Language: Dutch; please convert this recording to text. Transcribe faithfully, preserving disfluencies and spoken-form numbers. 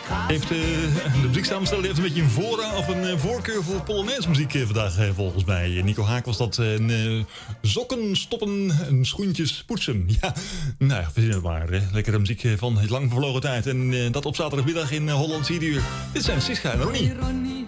Heeft uh, de muzieksamensteller heeft een beetje een voorraad of een uh, voorkeur voor Polonaise muziek uh, vandaag uh, volgens mij. Nico Haak was dat uh, uh, sokken stoppen en schoentjes poetsen. Ja, nou ja, verzin het maar. Hè. Lekkere muziek van het lang vervlogen tijd. En uh, dat op zaterdagmiddag in uh, Holland zie je. Dit zijn Siska en Ronnie.